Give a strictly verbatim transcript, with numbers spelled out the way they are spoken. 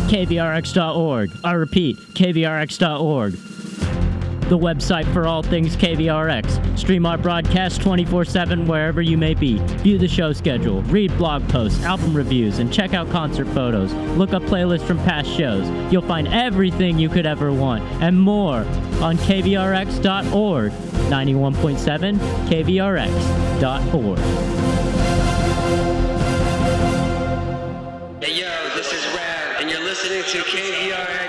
K V R X dot org. I repeat, K V R X dot org. The website for all things K V R X. Stream our broadcast twenty-four seven wherever you may be. View the show schedule, read blog posts, album reviews, and check out concert photos. Look up playlists from past shows. You'll find everything you could ever want, and more, on K V R X dot org. ninety-one point seven, K V R X dot org. Hey yo, this is Rad, and you're listening to K V R X.